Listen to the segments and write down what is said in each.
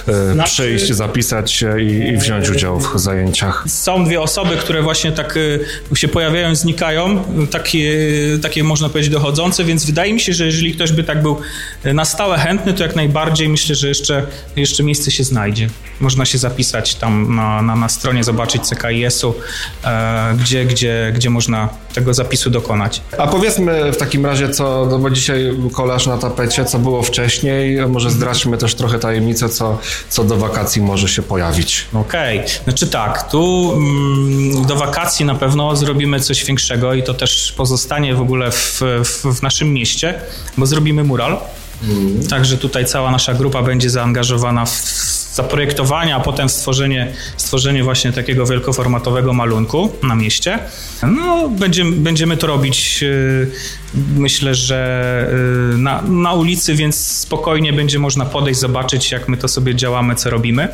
przyjść, zapisać się i wziąć udział w zajęciach? Są dwie osoby, które właśnie tak się pojawiają i znikają, takie można powiedzieć dochodzące, więc wydaje mi się, że jeżeli ktoś by tak był na stałe chętny, to jak najbardziej myślę, że jeszcze miejsce się znajdzie. Można się zapisać tam na stronie, zobaczyć CKIS-u, gdzie można tego zapisu dokonać. A powiedzmy w takim razie, no bo dzisiaj kolaż na tapecie, co było wcześniej, może zdradźmy też trochę tajemnicę, co do wakacji może się pojawić. Okej. Znaczy tak, tu do wakacji na pewno zrobimy coś większego i to też pozostanie w ogóle w naszym mieście, bo zrobimy mural. Także tutaj cała nasza grupa będzie zaangażowana w zaprojektowanie, a potem w stworzenie właśnie takiego wielkoformatowego malunku na mieście. No, będziemy to robić, myślę, że na ulicy, więc spokojnie będzie można podejść, zobaczyć, jak my to sobie działamy, co robimy.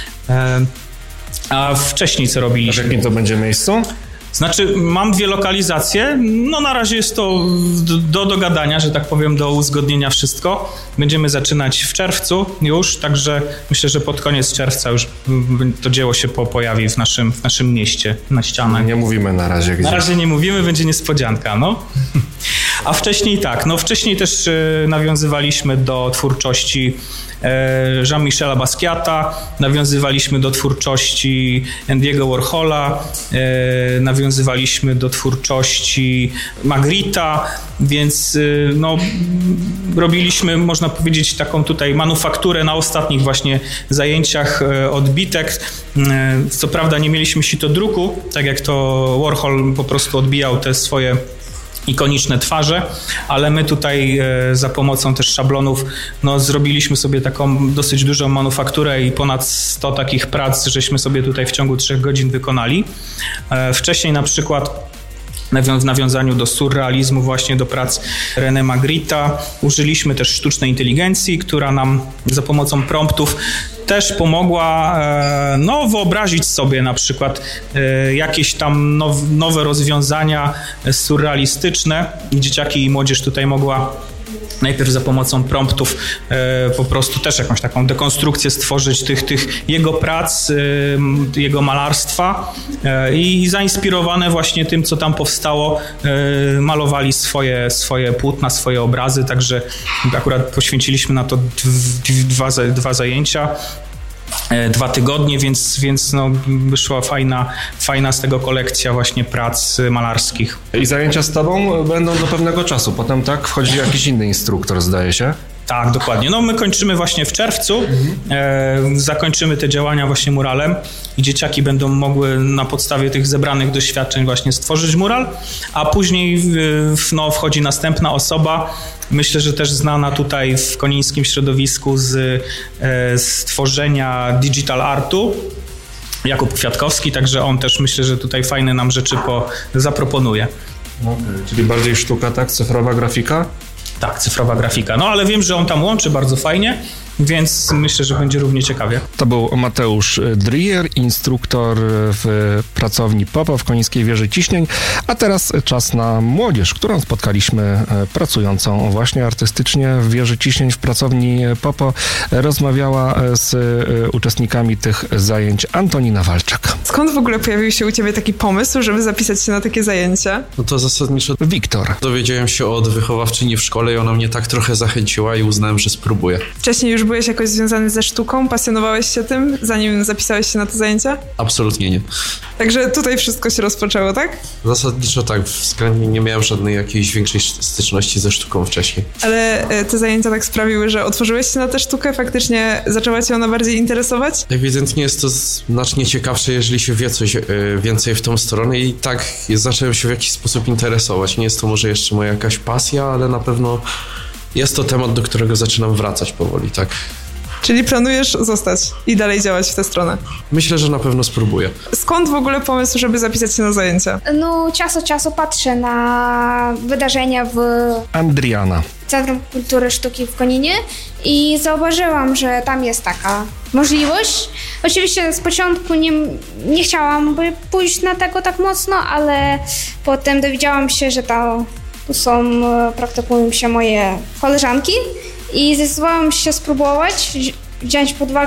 A wcześniej co robiliśmy? W jakim to będzie miejscu? Znaczy, mam dwie lokalizacje, no na razie jest to do dogadania, że tak powiem, do uzgodnienia wszystko. Będziemy zaczynać w czerwcu już, także myślę, że pod koniec czerwca już to dzieło się pojawi w naszym mieście, na ścianach. Nie mówimy na razie gdzie. Na razie nie mówimy, będzie niespodzianka, no. A wcześniej tak, no wcześniej też nawiązywaliśmy do twórczości Jean-Michela Basquiata, nawiązywaliśmy do twórczości Andy'ego Warhola, nawiązywaliśmy do twórczości Magritta, więc no, robiliśmy, można powiedzieć, taką tutaj manufakturę na ostatnich właśnie zajęciach odbitek. Co prawda nie mieliśmy sitodruku, tak jak to Warhol po prostu odbijał te swoje ikoniczne twarze, ale my tutaj za pomocą też szablonów zrobiliśmy sobie taką dosyć dużą manufakturę i ponad 100 takich prac, żeśmy sobie tutaj w ciągu 3 godzin wykonali. Wcześniej na przykład w nawiązaniu do surrealizmu, właśnie do prac René Magritta, użyliśmy też sztucznej inteligencji, która nam za pomocą promptów też pomogła wyobrazić sobie na przykład jakieś tam nowe rozwiązania surrealistyczne. Dzieciaki i młodzież tutaj mogła najpierw za pomocą promptów po prostu też jakąś taką dekonstrukcję stworzyć tych jego prac, jego malarstwa i zainspirowane właśnie tym, co tam powstało, malowali swoje płótna, swoje obrazy, także akurat poświęciliśmy na to dwa zajęcia. 2 tygodnie, więc wyszła fajna z tego kolekcja właśnie prac malarskich. I zajęcia z tobą będą do pewnego czasu, potem tak wchodzi jakiś inny instruktor, zdaje się? Tak, dokładnie. No my kończymy właśnie w czerwcu, zakończymy te działania właśnie muralem i dzieciaki będą mogły na podstawie tych zebranych doświadczeń właśnie stworzyć mural, a później wchodzi następna osoba, myślę, że też znana tutaj w konińskim środowisku z stworzenia digital artu, Jakub Kwiatkowski, także on też myślę, że tutaj fajne nam rzeczy zaproponuje. Okay. Czyli bardziej sztuka, tak? Cyfrowa grafika? Tak, cyfrowa grafika. No ale wiem, że on tam łączy bardzo fajnie, więc myślę, że będzie równie ciekawie. To był Mateusz Drier, instruktor w pracowni Popo w Konińskiej Wieży Ciśnień, a teraz czas na młodzież, którą spotkaliśmy pracującą właśnie artystycznie w Wieży Ciśnień w pracowni Popo. Rozmawiała z uczestnikami tych zajęć Antonina Walczak. Skąd w ogóle pojawił się u ciebie taki pomysł, żeby zapisać się na takie zajęcia? No to zasadniczo Wiktor. Dowiedziałem się od wychowawczyni w szkole i ona mnie tak trochę zachęciła i uznałem, że spróbuję. Wcześniej już byłeś jakoś związany ze sztuką? Pasjonowałeś się tym, zanim zapisałeś się na te zajęcia? Absolutnie nie. Także tutaj wszystko się rozpoczęło, tak? Zasadniczo tak, względnie nie miałem żadnej jakiejś większej styczności ze sztuką wcześniej. Ale te zajęcia tak sprawiły, że otworzyłeś się na tę sztukę? Faktycznie zaczęła cię ona bardziej interesować? Ewidentnie jest to znacznie ciekawsze, jeżeli się wie coś więcej w tą stronę i tak zacząłem się w jakiś sposób interesować. Nie jest to może jeszcze moja jakaś pasja, ale na pewno jest to temat, do którego zaczynam wracać powoli, tak. Czyli planujesz zostać i dalej działać w tę stronę? Myślę, że na pewno spróbuję. Skąd w ogóle pomysł, żeby zapisać się na zajęcia? No, czas od czasu patrzę na wydarzenia w Adriana. Centrum Kultury Sztuki w Koninie i zauważyłam, że tam jest taka możliwość. Oczywiście z początku nie chciałam pójść na tego tak mocno, ale potem dowiedziałam się, że tam praktykują się moje koleżanki i zdecydowałam się spróbować, wziąć pod uwagę